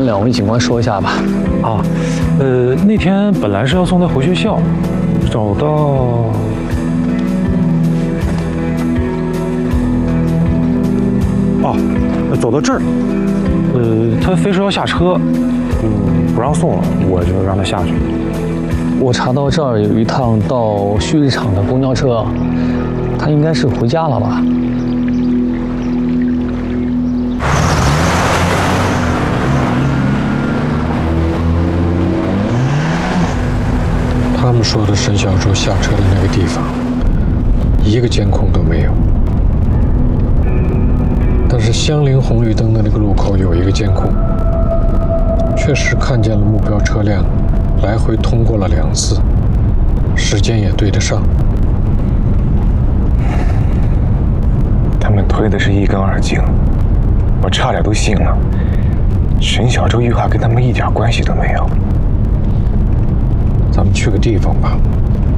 跟两位警官说一下吧。 啊，那天本来是要送他回学校，找到。哦，走到这儿，他非说要下车，不让送了，我就让他下去。 我查到这儿有一趟到蓄力场的公交车，他应该是回家了吧？ 他们说的沈小舟下车的那个地方，一个监控都没有。但是相邻红绿灯的那个路口有一个监控，确实看见了目标车辆来回通过了2次，时间也对得上。 他们推的是一干二净，我差点都信了。沈小舟遇害跟他们一点关系都没有。 咱们去个地方吧，